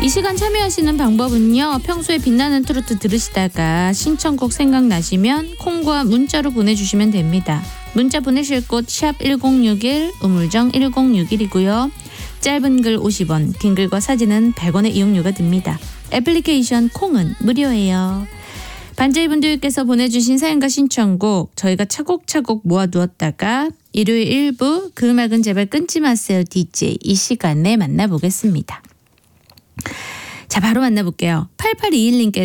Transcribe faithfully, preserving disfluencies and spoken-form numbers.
이 시간 참여하시는 방법은요. 평소에 빛나는 트로트 들으시다가 신청곡 생각나시면 콩과 문자로 보내주시면 됩니다. 문자 보내실 곳 샵 일공육일, 우물정 일공육일이고요. 짧은 글 오십 원, 긴 글과 사진은 백 원의 이용료가 듭니다. 애플리케이션 콩은 무료예요. 반제이분들께서 보내주신 사연과 신청곡 저희가 차곡차곡 모아두었다가 일요일 일 부 그 음악은 제발 끊지 마세요 디제이 이 시간에 만나보겠습니다. 자, 바로 만나볼게요. 팔팔이일 님께서